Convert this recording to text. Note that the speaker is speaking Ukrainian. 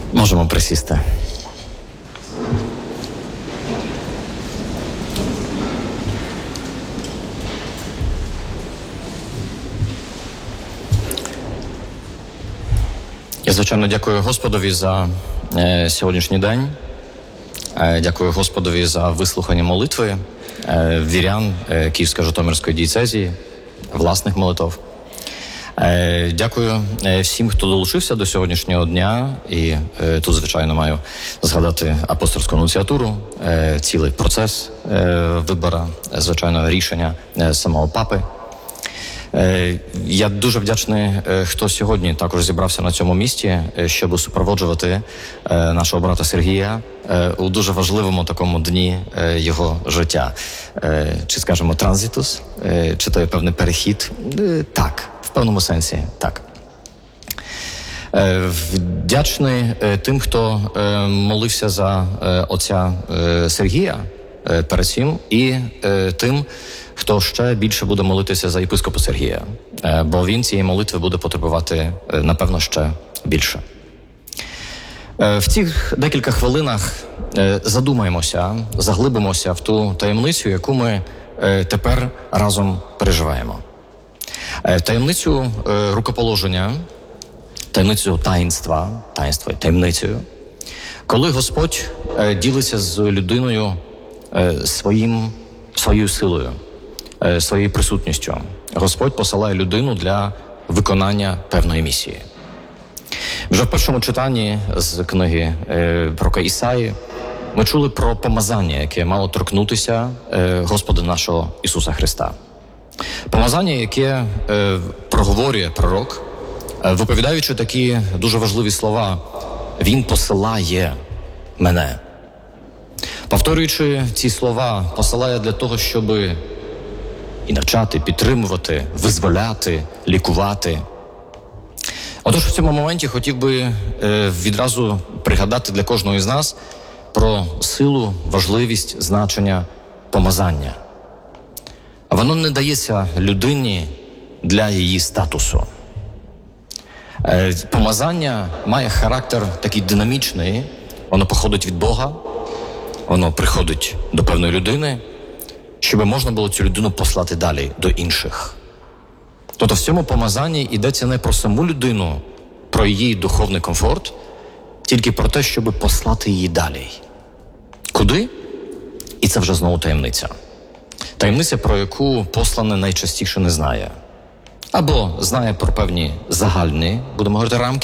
Можемо присісти. Я, звичайно, дякую Господові за сьогоднішній день. Дякую Господові за вислухання молитви вірян Київсько-Житомирської дієцезії, власних молитв. Дякую всім, хто долучився до сьогоднішнього дня. І тут, звичайно, маю згадати апостольську нунціатуру, цілий процес вибору, звичайно, рішення самого папи. Я дуже вдячний, хто сьогодні також зібрався на цьому місці, щоб супроводжувати нашого брата Сергія у дуже важливому такому дні його життя. Чи, скажімо, транзитус, чи то є певний перехід? Так, в певному сенсі, так. Вдячний тим, хто молився за отця Сергія перед цим, і тим, хто ще більше буде молитися за єпископа Сергія, бо він цієї молитви буде потребувати, напевно, ще більше. В цих декілька хвилинах задумаємося, заглибимося в ту таємницю, яку ми тепер разом переживаємо. Таємницю рукоположення, таємницю таїнства, таїнство і таємницею, коли Господь ділиться з людиною своєю силою, своєю присутністю. Господь посилає людину для виконання певної місії. Вже в першому читанні з книги пророка Ісаї ми чули про помазання, яке мало торкнутися Господа нашого Ісуса Христа. Помазання, яке проговорює пророк, виповідаючи такі дуже важливі слова: «Він посилає мене». Повторюючи ці слова, посилає для того, щоб і навчати, підтримувати, визволяти, лікувати. Отож, в цьому моменті хотів би відразу пригадати для кожного із нас про силу, важливість, значення помазання. Воно не дається людині для її статусу. Помазання має характер такий динамічний, воно походить від Бога, воно приходить до певної людини, щоб можна було цю людину послати далі, до інших. Тобто в цьому помазанні йдеться не про саму людину, про її духовний комфорт, тільки про те, щоб послати її далі. Куди? І це вже знову таємниця. Таємниця, про яку посланий найчастіше не знає. Або знає про певні загальні, будемо говорити, рамки,